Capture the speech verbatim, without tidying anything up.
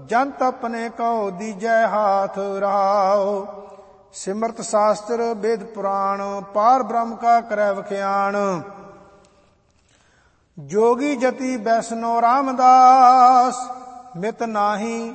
ਜੰਤ ਆਪਣੇ ਕਉ ਦੀਜੈ ਹਾਥ ਰਹਾਉ। ਸਿਮਰਤ ਸ਼ਾਸਤਰ ਵੇਦ ਪੁਰਾਣ ਪਾਰ ਬ੍ਰਹਮ ਕਾ ਕਰੈ ਵਖਿਆਣ। ਜੋਗੀ ਜਤੀ ਬੈਸਨੋ ਰਾਮਦਾਸ ਮਿਤ ਨਾਹੀ